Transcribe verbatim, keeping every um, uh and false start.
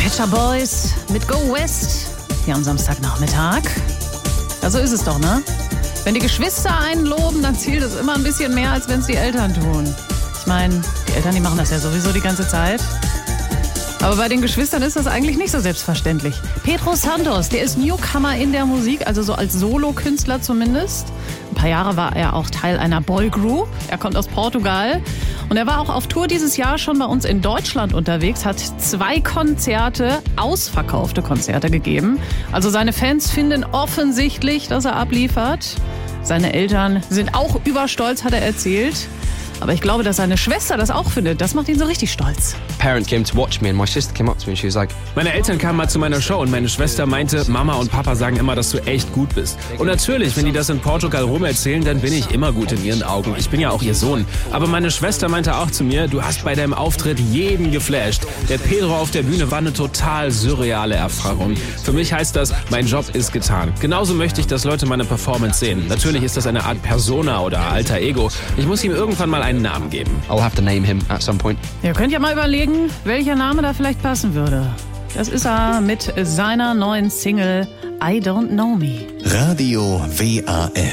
Pet Shop Boys mit Go West hier am Samstagnachmittag. Ja, so ist es doch, ne? Wenn die Geschwister einen loben, dann zählt es immer ein bisschen mehr, als wenn es die Eltern tun. Ich meine, die Eltern, die machen das ja sowieso die ganze Zeit. Aber bei den Geschwistern ist das eigentlich nicht so selbstverständlich. Pedro Santos, der ist Newcomer in der Musik, also so als Solokünstler zumindest. Ein paar Jahre war er auch Teil einer Boygroup. Er kommt aus Portugal. Und er war auch auf Tour dieses Jahr schon bei uns in Deutschland unterwegs, hat zwei Konzerte, ausverkaufte Konzerte gegeben. Also seine Fans finden offensichtlich, dass er abliefert. Seine Eltern sind auch überstolz, hat er erzählt. Aber ich glaube, dass seine Schwester das auch findet. Das macht ihn so richtig stolz. Parent came to watch me and my sister came up to me and she was like, meine Eltern kamen mal zu meiner Show und meine Schwester meinte, Mama und Papa sagen immer, dass du echt gut bist. Und natürlich, wenn die das in Portugal rumerzählen, dann bin ich immer gut in ihren Augen. Ich bin ja auch ihr Sohn. Aber meine Schwester meinte auch zu mir, du hast bei deinem Auftritt jeden geflasht. Der Pedro auf der Bühne war eine total surreale Erfahrung. Für mich heißt das, mein Job ist getan. Genauso möchte ich, dass Leute meine Performance sehen. Natürlich ist das eine Art Persona oder alter Ego. Ich muss ihm irgendwann mal einen Namen geben. I'll have to name him at some point. Ihr könnt ja mal überlegen, welcher Name da vielleicht passen würde. Das ist er mit seiner neuen Single I Don't Know Me. Radio W A F